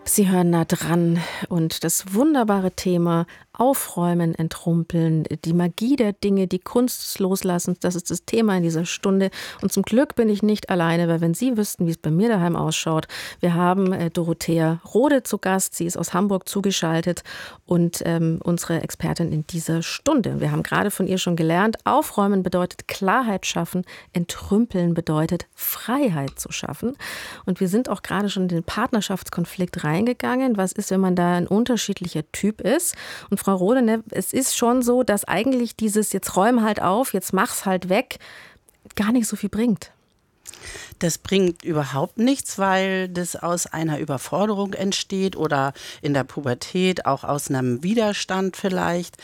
Sie hören nah dran und das wunderbare Thema Aufräumen, Entrumpeln, die Magie der Dinge, die Kunst des Loslassens, das ist das Thema in dieser Stunde. Und zum Glück bin ich nicht alleine, weil wenn Sie wüssten, wie es bei mir daheim ausschaut, wir haben Dorothea Rode zu Gast, sie ist aus Hamburg zugeschaltet und unsere Expertin in dieser Stunde. Wir haben gerade von ihr schon gelernt, Aufräumen bedeutet Klarheit schaffen, Entrümpeln bedeutet Freiheit zu schaffen. Und wir sind auch gerade schon in den Partnerschaftskonflikt reingegangen. Was ist, wenn man da ein unterschiedlicher Typ ist? Und Frau Rode, ne, es ist schon so, dass eigentlich dieses jetzt räum halt auf, jetzt mach's halt weg, gar nicht so viel bringt. Das bringt überhaupt nichts, weil das aus einer Überforderung entsteht oder in der Pubertät auch aus einem Widerstand vielleicht.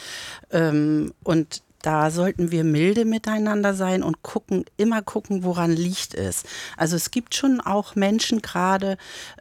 Und da sollten wir milde miteinander sein und immer gucken, woran liegt es. Also es gibt schon auch Menschen gerade,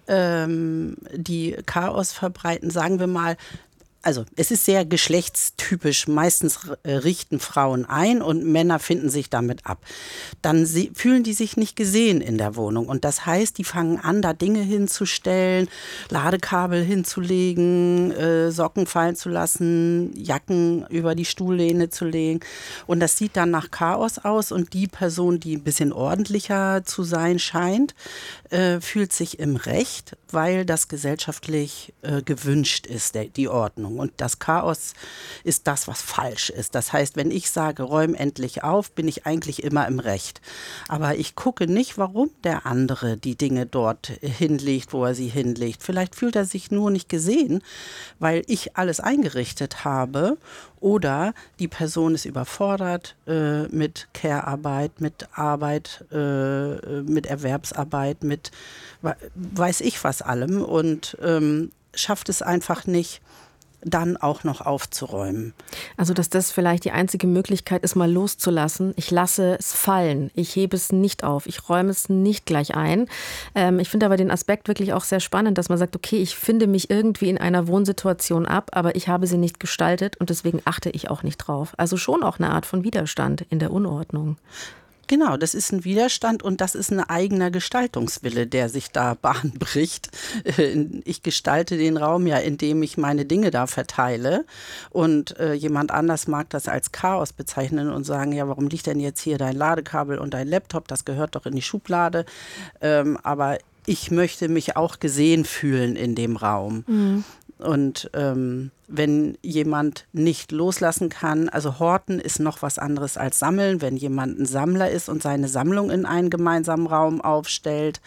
die Chaos verbreiten, sagen wir mal. Also es ist sehr geschlechtstypisch, meistens richten Frauen ein und Männer finden sich damit ab. Dann fühlen die sich nicht gesehen in der Wohnung und das heißt, die fangen an, da Dinge hinzustellen, Ladekabel hinzulegen, Socken fallen zu lassen, Jacken über die Stuhllehne zu legen und das sieht dann nach Chaos aus und die Person, die ein bisschen ordentlicher zu sein scheint, fühlt sich im Recht, weil das gesellschaftlich gewünscht ist, die Ordnung. Und das Chaos ist das, was falsch ist. Das heißt, wenn ich sage, räum endlich auf, bin ich eigentlich immer im Recht. Aber ich gucke nicht, warum der andere die Dinge dort hinlegt, wo er sie hinlegt. Vielleicht fühlt er sich nur nicht gesehen, weil ich alles eingerichtet habe. Oder die Person ist überfordert mit Care-Arbeit, mit Arbeit, mit Erwerbsarbeit, mit weiß ich was allem und schafft es einfach nicht, dann auch noch aufzuräumen. Also, dass das vielleicht die einzige Möglichkeit ist, mal loszulassen. Ich lasse es fallen. Ich hebe es nicht auf. Ich räume es nicht gleich ein. Ich finde aber den Aspekt wirklich auch sehr spannend, dass man sagt, okay, ich finde mich irgendwie in einer Wohnsituation ab, aber ich habe sie nicht gestaltet und deswegen achte ich auch nicht drauf. Also schon auch eine Art von Widerstand in der Unordnung. Genau, das ist ein Widerstand und das ist ein eigener Gestaltungswille, der sich da Bahn bricht. Ich gestalte den Raum ja, indem ich meine Dinge da verteile und jemand anders mag das als Chaos bezeichnen und sagen, ja, warum liegt denn jetzt hier dein Ladekabel und dein Laptop, das gehört doch in die Schublade, aber ich möchte mich auch gesehen fühlen in dem Raum. Mhm. Und wenn jemand nicht loslassen kann, also Horten ist noch was anderes als Sammeln, wenn jemand ein Sammler ist und seine Sammlung in einen gemeinsamen Raum aufstellt,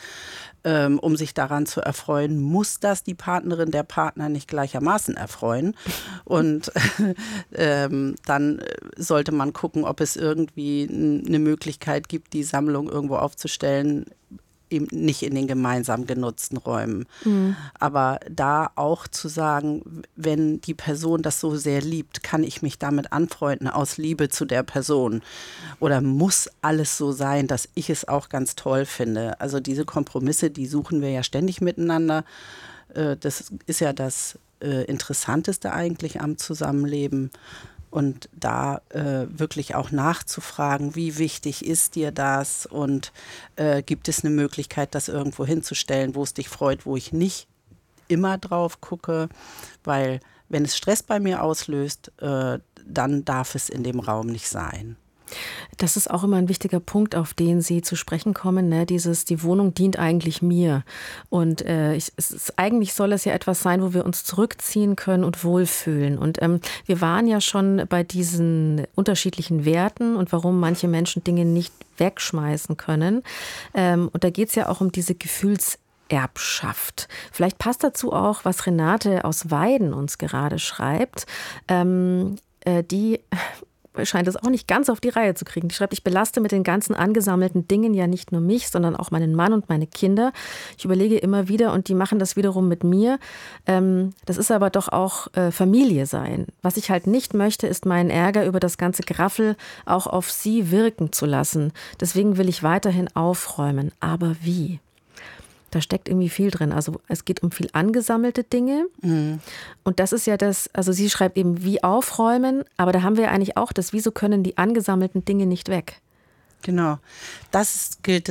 um sich daran zu erfreuen, muss das die Partnerin, der Partner nicht gleichermaßen erfreuen. Und dann sollte man gucken, ob es irgendwie eine Möglichkeit gibt, die Sammlung irgendwo aufzustellen, eben nicht in den gemeinsam genutzten Räumen. Mhm. Aber da auch zu sagen, wenn die Person das so sehr liebt, kann ich mich damit anfreunden aus Liebe zu der Person? Oder muss alles so sein, dass ich es auch ganz toll finde? Also diese Kompromisse, die suchen wir ja ständig miteinander. Das ist ja das Interessanteste eigentlich am Zusammenleben. Und da wirklich auch nachzufragen, wie wichtig ist dir das und gibt es eine Möglichkeit, das irgendwo hinzustellen, wo es dich freut, wo ich nicht immer drauf gucke, weil wenn es Stress bei mir auslöst, dann darf es in dem Raum nicht sein. Das ist auch immer ein wichtiger Punkt, auf den Sie zu sprechen kommen, ne? Die Wohnung dient eigentlich mir. Und eigentlich soll es ja etwas sein, wo wir uns zurückziehen können und wohlfühlen. Und wir waren ja schon bei diesen unterschiedlichen Werten und warum manche Menschen Dinge nicht wegschmeißen können. Und da geht es ja auch um diese Gefühlserbschaft. Vielleicht passt dazu auch, was Renate aus Weiden uns gerade schreibt. Die scheint es auch nicht ganz auf die Reihe zu kriegen. Die schreibt, ich belaste mit den ganzen angesammelten Dingen ja nicht nur mich, sondern auch meinen Mann und meine Kinder. Ich überlege immer wieder und die machen das wiederum mit mir. Das ist aber doch auch Familie sein. Was ich halt nicht möchte, ist meinen Ärger über das ganze Geraffel auch auf sie wirken zu lassen. Deswegen will ich weiterhin aufräumen. Aber wie? Da steckt irgendwie viel drin. Also es geht um viel angesammelte Dinge. Mhm. Und das ist ja das, also sie schreibt eben, wie aufräumen, aber da haben wir ja eigentlich auch das, wieso können die angesammelten Dinge nicht weg? Genau, das gilt